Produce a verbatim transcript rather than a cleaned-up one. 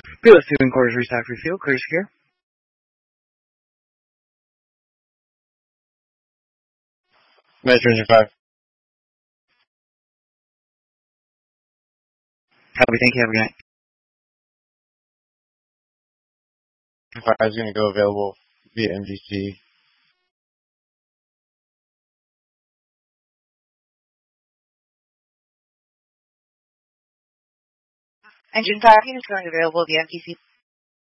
P L S two quarters restock refill, Curtis here. Metro Engine five. Copy, thank you, have a good night. five is going to go available via M D C. Engine five units going available via M D C.